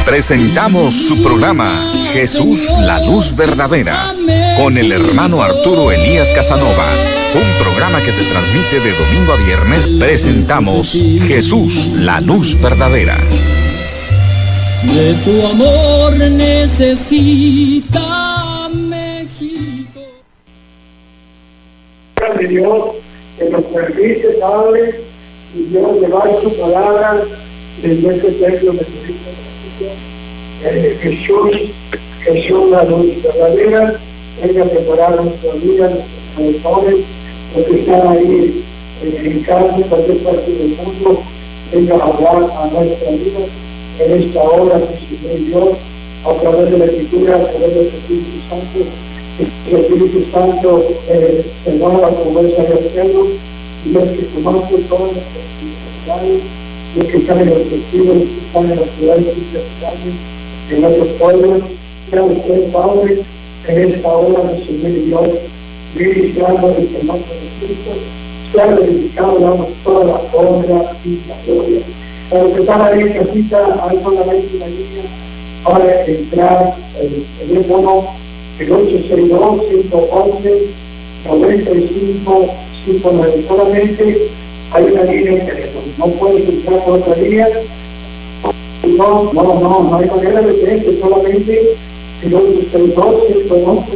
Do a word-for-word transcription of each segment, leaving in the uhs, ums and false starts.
Presentamos su programa Jesús, la luz verdadera, con el hermano Arturo Elías Casanova. Un programa que se transmite de domingo a viernes. Presentamos Jesús, la luz verdadera. De tu amor necesita México. De Dios, que nos permite, Padre, y Dios llevar su palabra desde este templo de Cristo. Eh, Jesús, Jesús, la luz verdadera, venga a preparar nuestra vida, nuestros corazones, los que están ahí eh, en casa, en cualquier parte del mundo, venga a hablar a nuestra vida en esta hora, Señor Dios, a través de la Escritura, a través del Espíritu Santo. El Espíritu Santo eh, se va a conversar de hacerlo, y los que conocen todas las necesidades, los que están en los testigos, los que están en las ciudades internacionales, en otros pueblos, sea usted, Padre, en esta hora, Señor Dios, ministrando el nombre de Cristo, sea glorificado, damos toda la honra y la gloria. Para los que están ahí en casita, hay solamente una línea para entrar el teléfono, el ocho seis dos, ciento once, noventa y cinco, cincuenta y nueve. Solamente hay una línea de teléfono. No puedes entrar por otra línea. No, no, no, no hay manera de que entre, solamente el ocho seis dos, ciento once,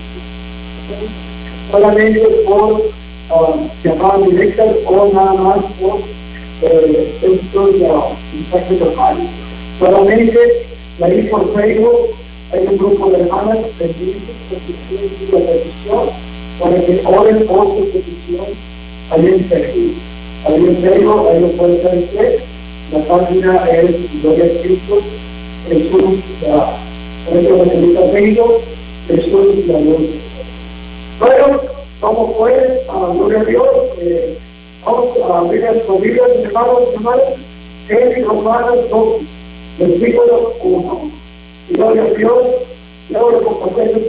solamente por uh, llamada directa o nada más por eh, estos uh, mensajes normales. Solamente ahí por Facebook hay un grupo de hermanas pendientes de la petición para que oren por su petición ahí en Facebook. Ahí en Facebook, ahí lo puede hacer usted. La página es Gloria a Cristo, Jesús, la Iglesia Facebook, Jesús, la luz. Bueno, como fue, a gloria a Dios, eh, vamos a abrir las Biblias, hermanos y hermanas, en Romanos dos, versículo uno. Gloria a Dios, y ahora compartir